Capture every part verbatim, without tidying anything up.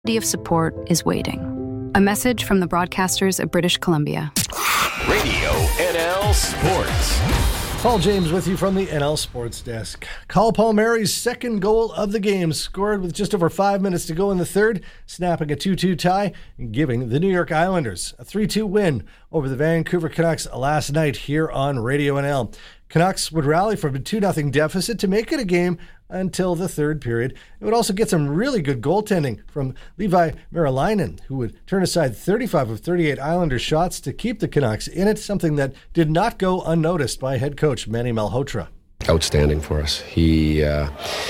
of support is waiting. A message from the broadcasters of British Columbia. Radio N L Sports. Paul James with you from the N L Sports Desk. Kyle Palmieri's second goal of the game, scored with just over five minutes to go in the third, snapping a two two tie and giving the New York Islanders a three two win over the Vancouver Canucks last night here on Radio N L. Canucks would rally from a two nothing deficit to make it a game until the third period. It would also get some really good goaltending from Levi Merilainen, who would turn aside thirty-five of thirty-eight Islanders shots to keep the Canucks in it, something that did not go unnoticed by head coach Manny Malhotra. Outstanding for us. He uh,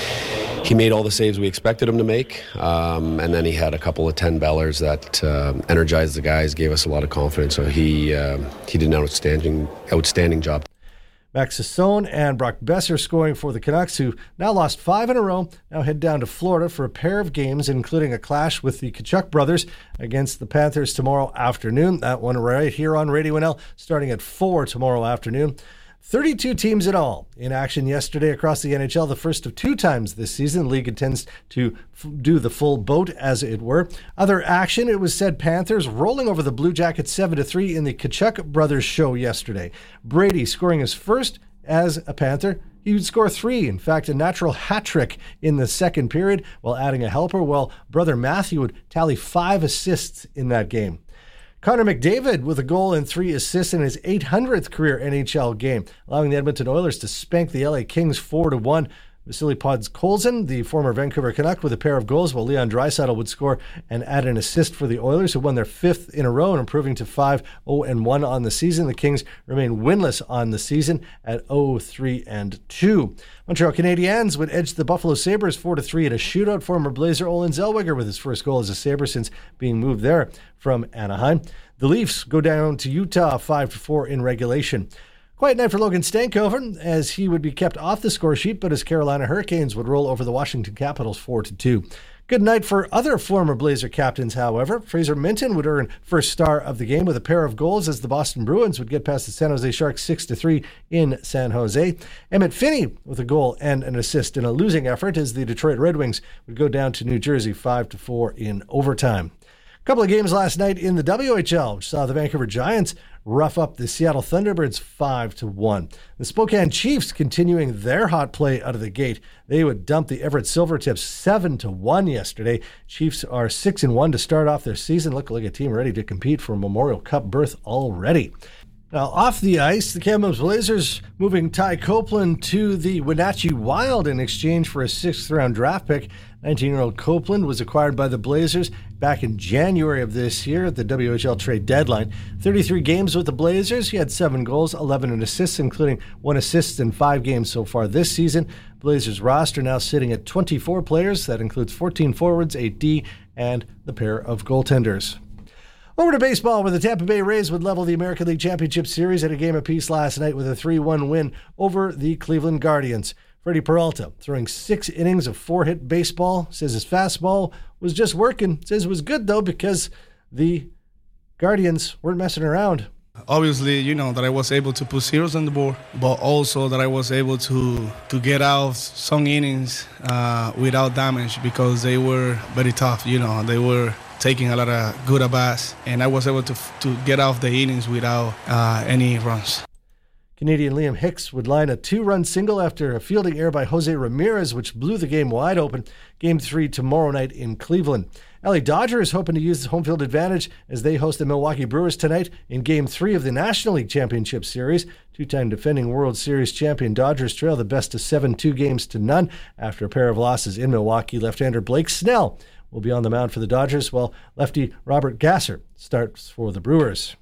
he made all the saves we expected him to make, um, and then he had a couple of ten-bellers that uh, energized the guys, gave us a lot of confidence. So he uh, he did an outstanding outstanding job. Max Sasson and Brock Besser scoring for the Canucks, who now lost five in a row, now head down to Florida for a pair of games, including a clash with the Tkachuk brothers against the Panthers tomorrow afternoon. That one right here on Radio N L, starting at four tomorrow afternoon. thirty-two teams in all in action yesterday across the N H L, the first of two times this season. The league intends to f- do the full boat, as it were. Other action, it was said Panthers rolling over the Blue Jackets seven to three in the Tkachuk brothers show yesterday. Brady scoring his first as a Panther. He would score three, in fact, a natural hat trick in the second period while adding a helper, while brother Matthew would tally five assists in that game. Connor McDavid with a goal and three assists in his eight hundredth career N H L game, allowing the Edmonton Oilers to spank the L A Kings four to one. Vasily Podkolzin, the former Vancouver Canuck, with a pair of goals, while Leon Draisaitl would score and add an assist for the Oilers, who won their fifth in a row and improving to five oh and one on the season. The Kings remain winless on the season at oh three and two. Montreal Canadiens would edge the Buffalo Sabres four to three in a shootout. Former Blazer Olen Zellweger with his first goal as a Sabre since being moved there from Anaheim. The Leafs go down to Utah five to four in regulation. Quiet night for Logan Stankoven, as he would be kept off the score sheet, but his Carolina Hurricanes would roll over the Washington Capitals four to two. Good night for other former Blazer captains, however. Fraser Minton would earn first star of the game with a pair of goals as the Boston Bruins would get past the San Jose Sharks six to three in San Jose. Emmett Finney with a goal and an assist in a losing effort as the Detroit Red Wings would go down to New Jersey five to four in overtime. A couple of games last night in the W H L, which saw the Vancouver Giants rough up the Seattle Thunderbirds five to one. The Spokane Chiefs continuing their hot play out of the gate. They would dump the Everett Silvertips seven to one yesterday. Chiefs are six and one to start off their season, look like a team ready to compete for a Memorial Cup berth already. Now, off the ice, the Kamloops Blazers moving Ty Copeland to the Wenatchee Wild in exchange for a sixth-round draft pick. nineteen-year-old Copeland was acquired by the Blazers back in January of this year at the W H L trade deadline. thirty-three games with the Blazers. He had seven goals, eleven assists, including one assist in five games so far this season. Blazers roster now sitting at twenty-four players. That includes fourteen forwards, eight D, and the pair of goaltenders. Over to baseball, where the Tampa Bay Rays would level the American League Championship Series at a game apiece last night with a three one win over the Cleveland Guardians. Freddie Peralta, throwing six innings of four-hit baseball, says his fastball was just working. Says it was good, though, because the Guardians weren't messing around. Obviously, you know, that I was able to put zeros on the board, but also that I was able to, to get out some innings uh, without damage because they were very tough, you know. They were taking a lot of good at-bats, and I was able to to get off the innings without uh, any runs. Canadian Liam Hicks would line a two-run single after a fielding error by Jose Ramirez, which blew the game wide open. Game three tomorrow night in Cleveland. L A Dodgers hoping to use the home field advantage as they host the Milwaukee Brewers tonight in Game three of the National League Championship Series. Two-time defending World Series champion Dodgers trail the best of seven, two games to none after a pair of losses in Milwaukee. Left-hander Blake Snell will be on the mound for the Dodgers, while lefty Robert Gasser starts for the Brewers.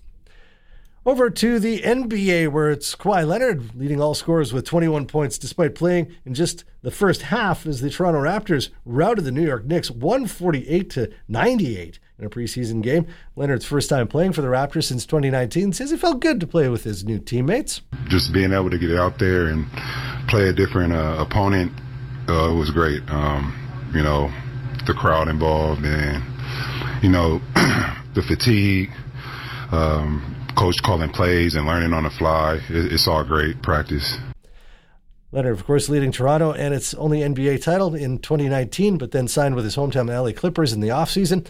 Over to the N B A, where it's Kawhi Leonard leading all scorers with twenty-one points despite playing in just the first half as the Toronto Raptors routed the New York Knicks one forty-eight to ninety-eight in a preseason game. Leonard's first time playing for the Raptors since twenty nineteen says it felt good to play with his new teammates. Just being able to get out there and play a different uh, opponent uh, was great. Um, you know, the crowd involved and, you know, the fatigue, um, coach calling plays and learning on the fly. It's all great practice. Leonard, of course, leading Toronto and its only N B A title in twenty nineteen, but then signed with his hometown L A Clippers in the offseason.